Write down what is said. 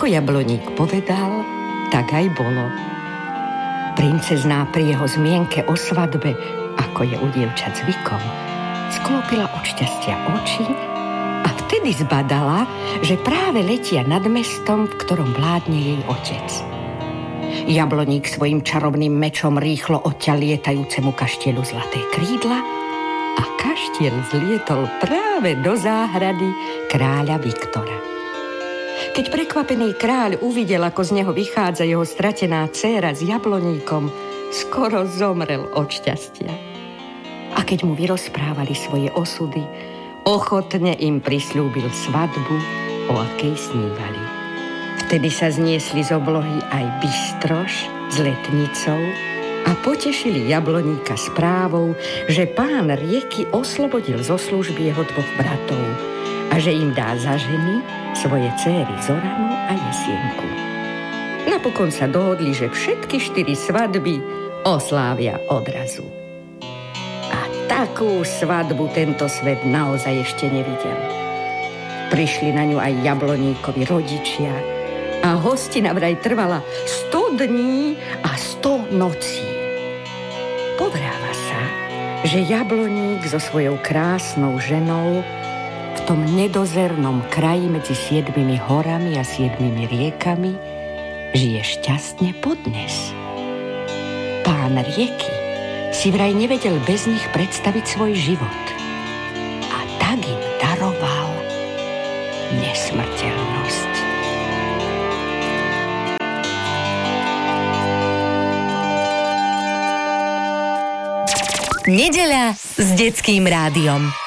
Ako jabloník povedal, tak aj bolo. Princezná pri jeho zmienke o svadbe, ako je u dievčat zvykom, sklopila od šťastia oči a vtedy zbadala, že práve letia nad mestom, v ktorom vládne jej otec. Jabloník svojim čarovným mečom rýchlo odťal lietajúcemu kaštieľu zlaté krídla a kaštieľ zlietol práve do záhrady kráľa Viktora. Keď prekvapený kráľ uvidel, ako z neho vychádza jeho stratená dcéra s jabloníkom, skoro zomrel od šťastia. A keď mu vyrozprávali svoje osudy, ochotne im prisľúbil svadbu, o akej snívali. Vtedy sa zniesli z oblohy aj Bystroš s letnicou a potešili jabloníka správou, že pán rieky oslobodil zo služby jeho dvoch bratov a že im dá za ženy svoje céry Zoranu a Jesienku. Napokon sa dohodli, že všetky 4 svadby oslávia odrazu. A takú svadbu tento svet naozaj ešte nevidel. Prišli na ňu aj jabloníkovi rodičia a hostina vraj trvala 100 dní a 100 nocí. Povráva sa, že jabloník so svojou krásnou ženou v tom nedozernom kraji medzi 7 horami a 7 riekami žije šťastne podnes. Pán rieky si vraj nevedel bez nich predstaviť svoj život a tak im daroval nesmrteľnosť. Nedeľa s detským rádiom.